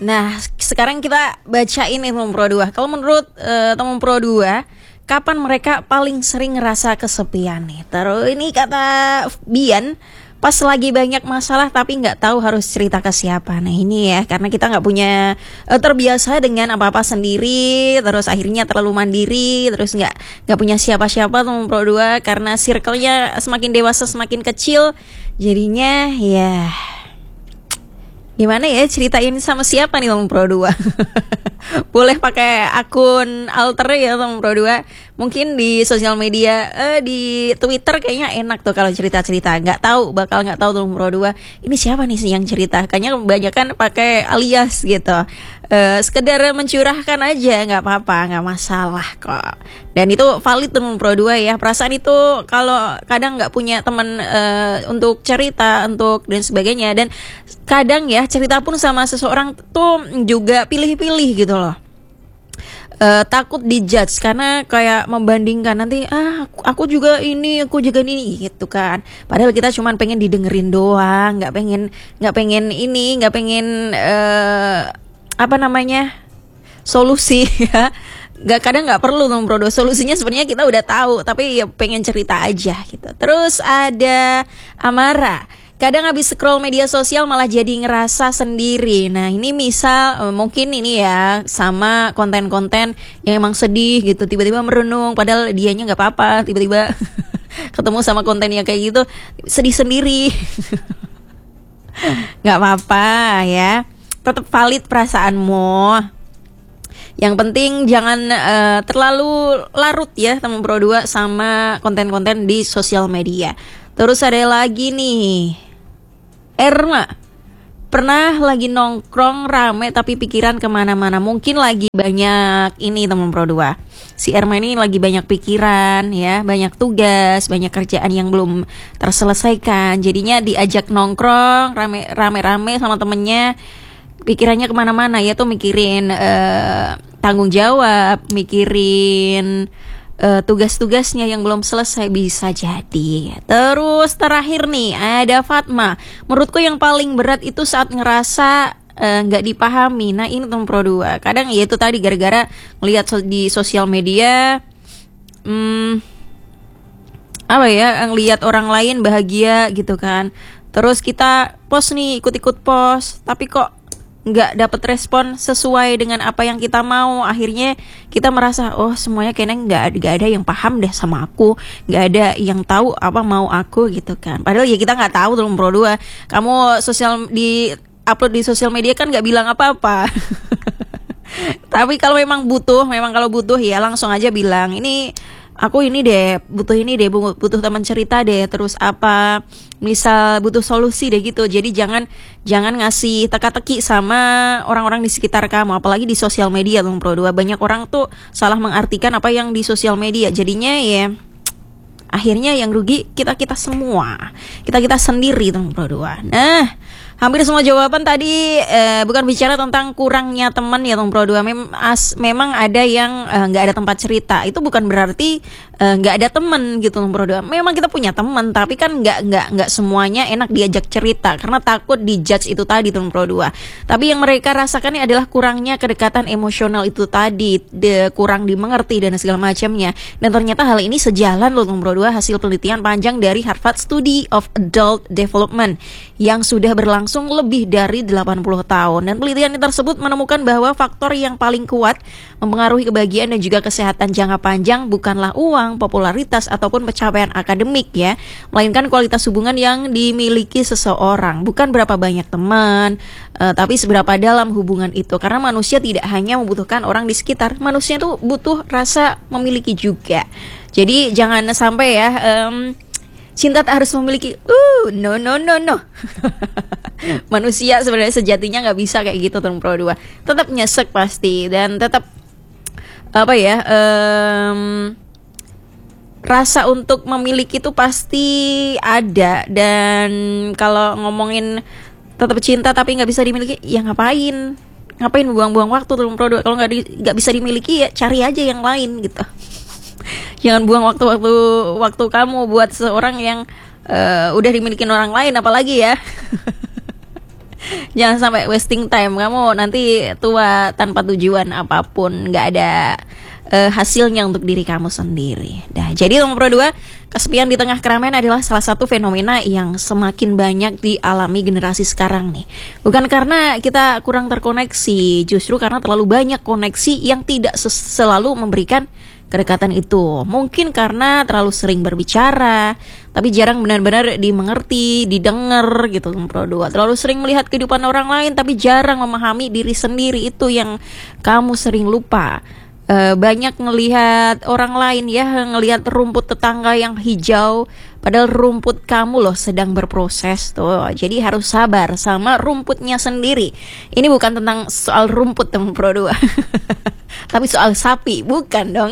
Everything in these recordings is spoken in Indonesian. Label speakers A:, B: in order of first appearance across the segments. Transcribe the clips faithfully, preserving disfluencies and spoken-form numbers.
A: Nah, sekarang kita bacain nih teman Pro dua. Kalau menurut uh, teman Pro dua, kapan mereka paling sering ngerasa kesepian nih? Terus ini kata Bian, pas lagi banyak masalah tapi nggak tahu harus cerita ke siapa. Nah ini ya, karena kita nggak punya uh, terbiasa dengan apa-apa sendiri, terus akhirnya terlalu mandiri, terus nggak nggak punya siapa-siapa teman Pro dua, karena circle-nya semakin dewasa semakin kecil, jadinya ya gimana ya, ceritain sama siapa nih teman Pro dua? Boleh pakai akun alter ya teman Pro dua. Mungkin di sosial media, eh, di Twitter kayaknya enak tuh kalau cerita-cerita. Nggak tahu, bakal nggak tahu teman Pro dua. Ini siapa nih sih yang cerita? Kayaknya kebanyakan pakai alias gitu. Eh, sekedar mencurahkan aja, nggak apa-apa, nggak masalah kok. Dan itu valid teman Pro dua ya. Perasaan itu kalau kadang nggak punya teman eh, untuk cerita, untuk dan sebagainya. Dan kadang ya cerita pun sama seseorang tuh juga pilih-pilih gitu loh. Uh, takut dijudge karena kayak membandingkan nanti ah aku, aku juga ini aku juga ini gitu kan, padahal kita cuma pengen didengerin doang, nggak pengen nggak pengen ini nggak pengen uh, apa namanya solusi ya. Gak, kadang nggak perlu dong Bro, solusinya sebenarnya kita udah tahu, tapi ya pengen cerita aja gitu. Terus ada Amara, kadang habis scroll media sosial malah jadi ngerasa sendiri. Nah ini misal mungkin ini ya sama konten-konten yang emang sedih gitu, tiba-tiba merenung padahal dianya nggak apa-apa, tiba-tiba ketemu sama konten yang kayak gitu sedih sendiri. Nggak apa-apa ya, tetap valid perasaanmu. Yang penting jangan uh, terlalu larut ya teman Pro dua sama konten-konten di sosial media. Terus ada lagi nih, Erma, pernah lagi nongkrong rame tapi pikiran kemana-mana. Mungkin lagi banyak ini teman Pro dua. Si Erma ini lagi banyak pikiran ya, banyak tugas, banyak kerjaan yang belum terselesaikan. Jadinya diajak nongkrong rame, rame-rame sama temennya, pikirannya kemana-mana ya, tuh mikirin uh, tanggung jawab, mikirin uh, tugas-tugasnya yang belum selesai, bisa jadi. Terus terakhir nih ada Fatma, menurutku yang paling berat itu saat ngerasa nggak uh, dipahami. Nah ini teman Pro dua, kadang ya itu tadi gara-gara ngelihat so- di sosial media, hmm, apa ya, ngelihat orang lain bahagia gitu kan. Terus kita post nih, ikut-ikut post, tapi kok nggak dapat respon sesuai dengan apa yang kita mau. Akhirnya kita merasa oh semuanya kayaknya nggak nggak ada yang paham deh sama aku, nggak ada yang tahu apa mau aku gitu kan. Padahal ya kita nggak tahu tuh Pro dua, kamu sosial di upload di sosial media kan nggak bilang apa-apa. Tapi kalau memang butuh, memang kalau butuh ya langsung aja bilang, ini aku ini deh, butuh ini deh, butuh teman cerita deh, terus apa, misal butuh solusi deh gitu. Jadi jangan jangan ngasih teka-teki sama orang-orang di sekitar kamu, apalagi di sosial media Bang Pro dua. Banyak orang tuh salah mengartikan apa yang di sosial media. Jadinya ya akhirnya yang rugi kita-kita semua. Kita-kita sendiri Bang Pro dua. Nah, hampir semua jawaban tadi eh, bukan bicara tentang kurangnya teman ya Bang Pro dua. Mem- as- memang ada yang nggak eh, ada tempat cerita. Itu bukan berarti nggak eh, ada teman gitu Bang Pro dua. Memang kita punya teman, tapi kan nggak nggak nggak semuanya enak diajak cerita karena takut dijudge itu tadi Bang Pro dua. Tapi yang mereka rasakan ini adalah kurangnya kedekatan emosional itu tadi, de- kurang dimengerti dan segala macamnya. Dan ternyata hal ini sejalan loh Bang Pro dua hasil penelitian panjang dari Harvard Study of Adult Development yang sudah berlangsung lebih dari delapan puluh tahun. Dan penelitian tersebut menemukan bahwa faktor yang paling kuat mempengaruhi kebahagiaan dan juga kesehatan jangka panjang bukanlah uang, popularitas ataupun pencapaian akademik ya, melainkan kualitas hubungan yang dimiliki seseorang. Bukan berapa banyak teman, uh, tapi seberapa dalam hubungan itu. Karena manusia tidak hanya membutuhkan orang di sekitar, manusia tuh butuh rasa memiliki juga. Jadi jangan sampai ya um, cinta tak harus memiliki. Uh, no no no no. Manusia sebenarnya sejatinya nggak bisa kayak gitu Bang Pro dua. Tetap nyesek pasti, dan tetap apa ya? Um, rasa untuk memiliki itu pasti ada. Dan kalau ngomongin tetap cinta tapi nggak bisa dimiliki, ya ngapain? Ngapain buang-buang waktu Bang Pro dua? Kalau nggak di, nggak bisa dimiliki ya cari aja yang lain gitu. Jangan buang waktu-waktu waktu kamu buat seorang yang uh, udah dimiliki orang lain, apalagi ya. Jangan sampai wasting time. Kamu nanti tua tanpa tujuan apapun, nggak ada uh, hasilnya untuk diri kamu sendiri. Dah, jadi nomor dua, kesepian di tengah keramaian adalah salah satu fenomena yang semakin banyak dialami generasi sekarang nih. Bukan karena kita kurang terkoneksi, justru karena terlalu banyak koneksi yang tidak selalu memberikan kedekatan itu. Mungkin karena terlalu sering berbicara, tapi jarang benar-benar dimengerti, didengar gitu. Nomor dua, terlalu sering melihat kehidupan orang lain, tapi jarang memahami diri sendiri. Itu yang kamu sering lupa. Uh, banyak ngelihat orang lain ya, ngelihat rumput tetangga yang hijau, padahal rumput kamu loh sedang berproses tuh. Jadi harus sabar sama rumputnya sendiri. Ini bukan tentang soal rumput teman pro dua, tapi soal sapi, bukan dong.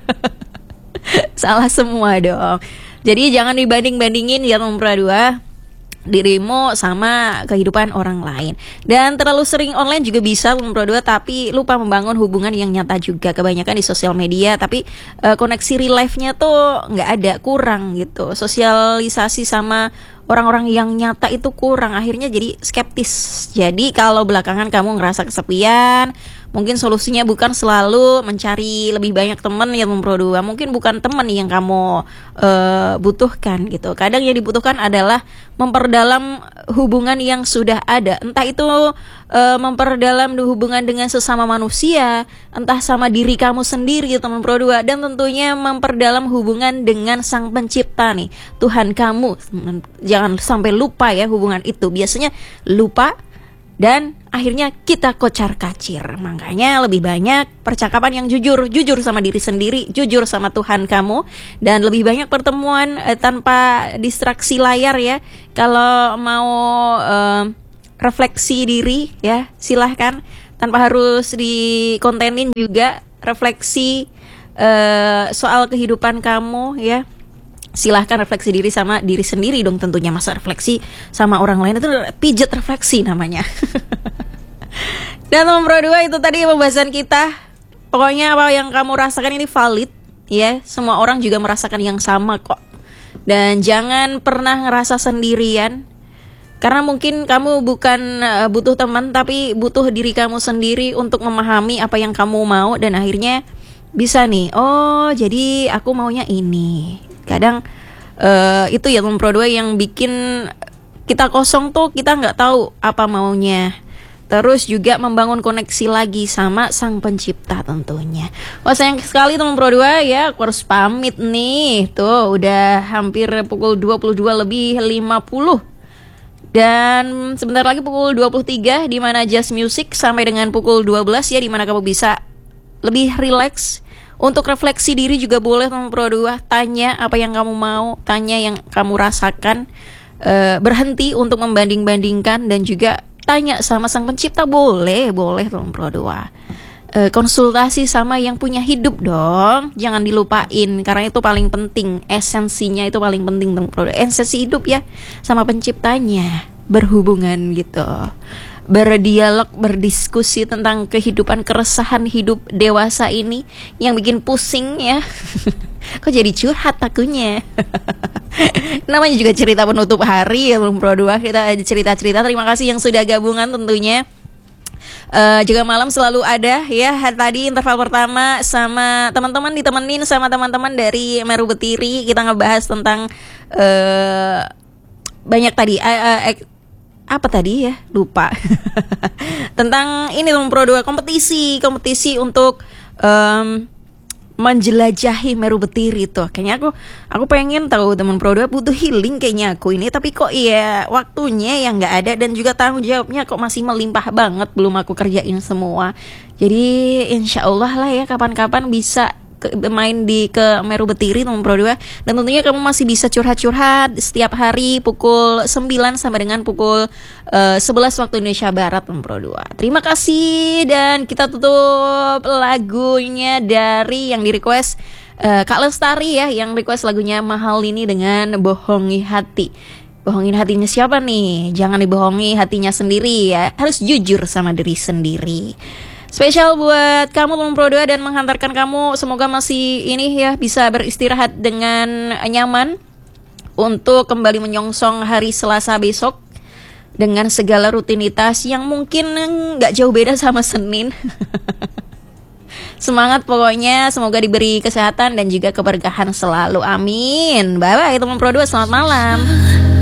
A: Salah semua dong. Jadi jangan dibanding-bandingin ya teman pro dua, dirimu sama kehidupan orang lain. Dan terlalu sering online juga bisa nomor dua, tapi lupa membangun hubungan yang nyata juga. Kebanyakan di sosial media, tapi uh, koneksi real life-nya tuh nggak ada, kurang gitu. Sosialisasi sama orang-orang yang nyata itu kurang, akhirnya jadi skeptis. Jadi kalau belakangan kamu ngerasa kesepian, mungkin solusinya bukan selalu mencari lebih banyak teman yang nomor dua. Mungkin bukan teman yang kamu uh, butuhkan gitu. Kadang yang dibutuhkan adalah memperdalam hubungan yang sudah ada. Entah itu uh, memperdalam hubungan dengan sesama manusia, entah sama diri kamu sendiri gitu nomor dua. Dan tentunya memperdalam hubungan dengan Sang Pencipta nih, Tuhan kamu. Jangan sampai lupa ya hubungan itu. Biasanya lupa dan akhirnya kita kocar-kacir. Makanya lebih banyak percakapan yang jujur, jujur sama diri sendiri, jujur sama Tuhan kamu, dan lebih banyak pertemuan eh, tanpa distraksi layar ya. Kalau mau eh, refleksi diri ya, silahkan, tanpa harus dikontenin juga. Refleksi eh, soal kehidupan kamu ya, silahkan refleksi diri sama diri sendiri dong tentunya. Masa refleksi sama orang lain, itu pijat refleksi namanya. Dan nomor dua itu tadi pembahasan kita. Pokoknya apa yang kamu rasakan ini valid ya, semua orang juga merasakan yang sama kok. Dan jangan pernah ngerasa sendirian, karena mungkin kamu bukan uh, butuh teman, tapi butuh diri kamu sendiri untuk memahami apa yang kamu mau. Dan akhirnya bisa nih, oh jadi aku maunya ini. Kadang uh, itu ya nomor dua yang bikin kita kosong tuh, kita nggak tahu apa maunya. Terus juga membangun koneksi lagi sama Sang Pencipta tentunya. Wah sayang sekali teman pro dua ya, aku harus pamit nih. Tuh udah hampir pukul dua puluh dua lebih lima puluh. Dan sebentar lagi pukul dua puluh tiga, di mana Just Music sampai dengan pukul dua belas ya, di mana kamu bisa lebih relax. Untuk refleksi diri juga boleh teman pro dua. Tanya apa yang kamu mau, tanya yang kamu rasakan. E, berhenti untuk membanding-bandingkan, dan juga tanya sama Sang Pencipta, boleh, boleh teman pro dua. E, konsultasi sama yang punya hidup dong, jangan dilupain, karena itu paling penting, esensinya itu paling penting teman pro dua. Esensi hidup ya, sama penciptanya berhubungan gitu. Berdialog, berdiskusi tentang kehidupan, keresahan hidup dewasa ini yang bikin pusing ya. Kok jadi curhat akunya. Namanya juga cerita penutup hari ya Pro dua. Kita cerita-cerita. Terima kasih yang sudah gabungan tentunya. Uh, juga malam selalu ada ya. Tadi interval pertama sama teman-teman, ditemenin sama teman-teman dari Meru Betiri. Kita ngebahas tentang uh, banyak tadi uh, uh, apa tadi ya, lupa. Tentang ini teman Pro dua, kompetisi kompetisi untuk um, menjelajahi Meru Betiri tuh. Kayaknya aku aku pengen tahu teman Pro dua, butuh healing kayaknya aku ini, tapi kok ya waktunya yang nggak ada, dan juga tanggung jawabnya kok masih melimpah banget, belum aku kerjain semua. Jadi insya Allah lah ya, kapan-kapan bisa ke, main di ke Meru Betiri teman Pro dua. Dan tentunya kamu masih bisa curhat-curhat setiap hari pukul sembilan sampai dengan pukul uh, sebelas waktu Indonesia Barat teman Pro dua. Terima kasih, dan kita tutup lagunya dari yang di request uh, Kak Lestari ya, yang request lagunya Mahal ini dengan Bohongi Hati. Bohongin hatinya siapa nih? Jangan dibohongi hatinya sendiri ya, harus jujur sama diri sendiri. Spesial buat kamu teman Pro dua, dan menghantarkan kamu semoga masih ini ya, bisa beristirahat dengan nyaman untuk kembali menyongsong hari Selasa besok. dengan segala rutinitas yang mungkin nggak jauh beda sama Senin. Semangat pokoknya, semoga diberi kesehatan dan juga keberkahan selalu. Amin. Bye bye teman Pro dua, selamat malam.